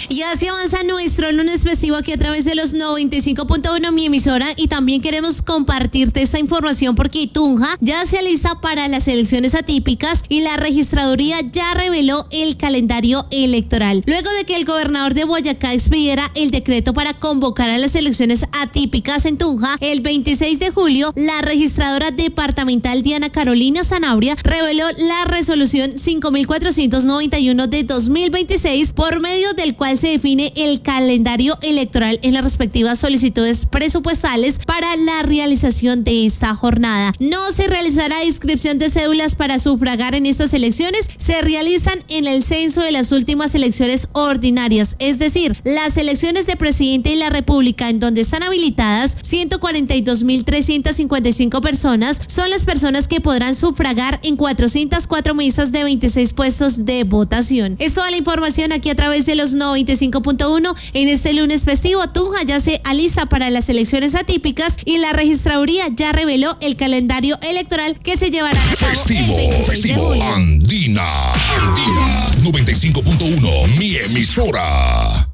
Y así avanza nuestro lunes festivo aquí a través de los 95.1, mi emisora, y también queremos compartirte esta información porque Tunja ya se alista para las elecciones atípicas y la registraduría ya reveló el calendario electoral. Luego de que el gobernador de Boyacá expidiera el decreto para convocar a las elecciones atípicas en Tunja el 26 de julio, la registradora departamental Diana Carolina Sanabria reveló la resolución 5491 de 2026, por medio del cual se define el calendario electoral en las respectivas solicitudes presupuestales para la realización de esta jornada. No se realizará inscripción de cédulas para sufragar en estas elecciones, se realizan en el censo de las últimas elecciones ordinarias, es decir, las elecciones de presidente de la República, en donde están habilitadas 142.355 personas, son las personas que podrán sufragar en 404 mesas de 26 puestos de votación. Es toda la información aquí a través de los 95.1 en este lunes festivo. Tunja ya se alista para las elecciones atípicas y la registraduría ya reveló el calendario electoral que se llevará a cabo Festivo Andina 95.1, mi emisora.